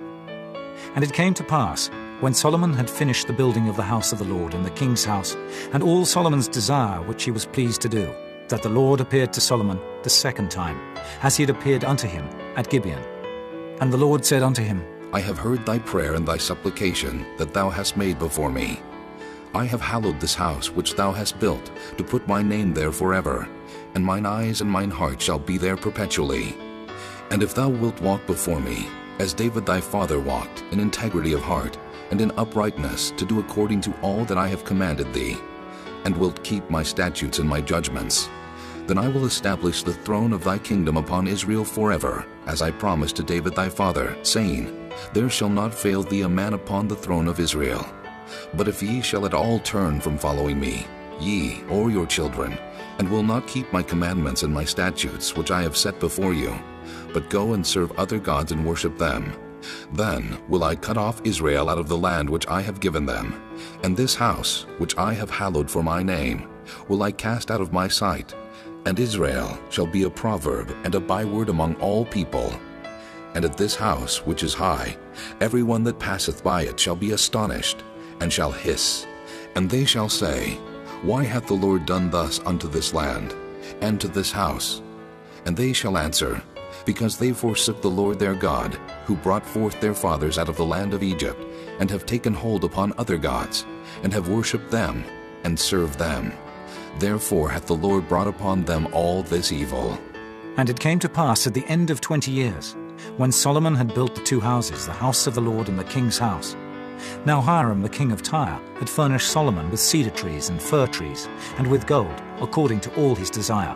And it came to pass, when Solomon had finished the building of the house of the Lord and the king's house, and all Solomon's desire which he was pleased to do, that the Lord appeared to Solomon the second time, as he had appeared unto him at Gibeon. And the Lord said unto him, I have heard thy prayer and thy supplication that thou hast made before me. I have hallowed this house which thou hast built, to put my name there forever, and mine eyes and mine heart shall be there perpetually. And if thou wilt walk before me, as David thy father walked, in integrity of heart, and in uprightness, to do according to all that I have commanded thee, and wilt keep my statutes and my judgments, then I will establish the throne of thy kingdom upon Israel forever, as I promised to David thy father, saying, There shall not fail thee a man upon the throne of Israel. But if ye shall at all turn from following me, ye or your children, and will not keep my commandments and my statutes which I have set before you, but go and serve other gods and worship them, then will I cut off Israel out of the land which I have given them, and this house, which I have hallowed for my name, will I cast out of my sight, and Israel shall be a proverb and a byword among all people. And at this house, which is high, every one that passeth by it shall be astonished, and shall hiss, and they shall say, Why hath the Lord done thus unto this land, and to this house? And they shall answer, Because they forsook the Lord their God, who brought forth their fathers out of the land of Egypt, and have taken hold upon other gods, and have worshipped them, and served them. Therefore hath the Lord brought upon them all this evil. And it came to pass at the end of twenty years, when Solomon had built the two houses, the house of the Lord and the king's house. Now Hiram the king of Tyre had furnished Solomon with cedar trees and fir trees, and with gold, according to all his desire.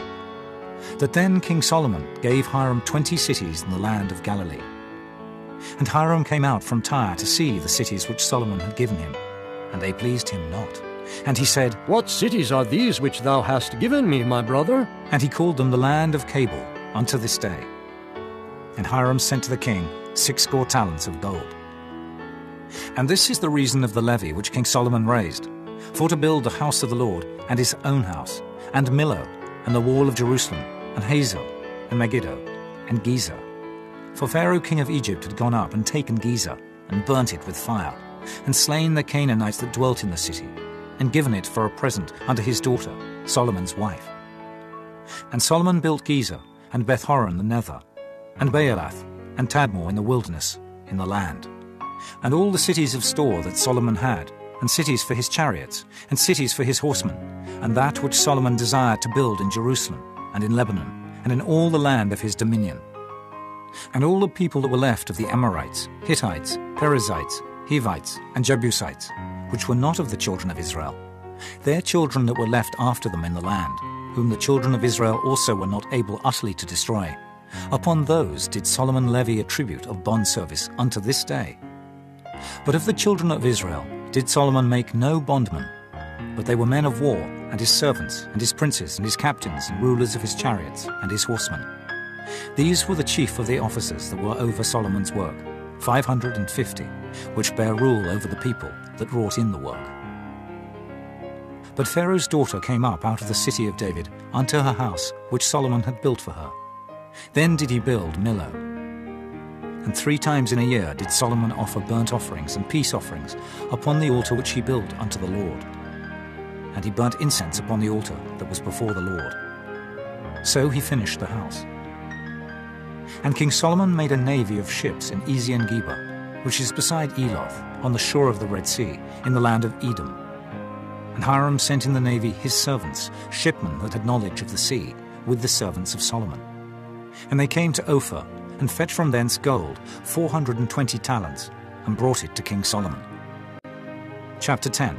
That then King Solomon gave Hiram twenty cities in the land of Galilee. And Hiram came out from Tyre to see the cities which Solomon had given him, and they pleased him not. And he said, What cities are these which thou hast given me, my brother? And he called them the land of Cabul unto this day. And Hiram sent to the king sixscore talents of gold. And this is the reason of the levy which King Solomon raised, for to build the house of the Lord, and his own house, and Millo, and the wall of Jerusalem, and Hazel, and Megiddo, and Gezer. For Pharaoh king of Egypt had gone up and taken Gezer, and burnt it with fire, and slain the Canaanites that dwelt in the city, and given it for a present unto his daughter, Solomon's wife. And Solomon built Gezer, and Beth-horon the nether, and Baalath, and Tadmor in the wilderness, in the land. And all the cities of store that Solomon had, and cities for his chariots, and cities for his horsemen, and that which Solomon desired to build in Jerusalem, and in Lebanon, and in all the land of his dominion. And all the people that were left of the Amorites, Hittites, Perizzites, Hivites, and Jebusites, which were not of the children of Israel, their children that were left after them in the land, whom the children of Israel also were not able utterly to destroy, upon those did Solomon levy a tribute of bondservice unto this day. But of the children of Israel did Solomon make no bondmen, but they were men of war, and his servants, and his princes, and his captains, and rulers of his chariots, and his horsemen. These were the chief of the officers that were over Solomon's work, five hundred and fifty, which bare rule over the people that wrought in the work. But Pharaoh's daughter came up out of the city of David unto her house, which Solomon had built for her. Then did he build Millo. And three times in a year did Solomon offer burnt offerings and peace offerings upon the altar which he built unto the Lord. And he burnt incense upon the altar that was before the Lord. So he finished the house. And King Solomon made a navy of ships in Ezion-Geber, which is beside Eloth, on the shore of the Red Sea, in the land of Edom. And Hiram sent in the navy his servants, shipmen that had knowledge of the sea, with the servants of Solomon. And they came to Ophir, and fetched from thence gold, four hundred and twenty talents, and brought it to King Solomon. Chapter ten.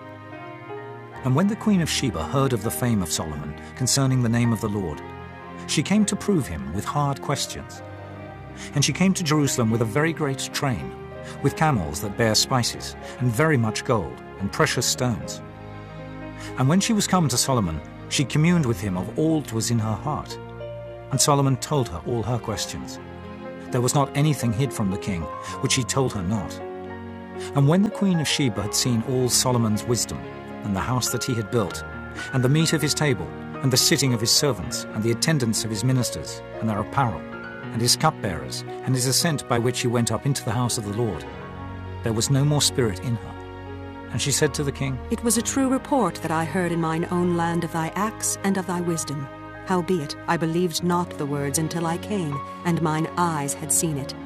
And when the queen of Sheba heard of the fame of Solomon concerning the name of the Lord, she came to prove him with hard questions. And she came to Jerusalem with a very great train, with camels that bare spices, and very much gold, and precious stones. And when she was come to Solomon, she communed with him of all that was in her heart. And Solomon told her all her questions. There was not anything hid from the king, which he told her not. And when the queen of Sheba had seen all Solomon's wisdom, and the house that he had built, and the meat of his table, and the sitting of his servants, and the attendance of his ministers, and their apparel, and his cupbearers, and his ascent by which he went up into the house of the Lord, there was no more spirit in her. And she said to the king, It was a true report that I heard in mine own land of thy acts and of thy wisdom. Howbeit, I believed not the words until I came, and mine eyes had seen it.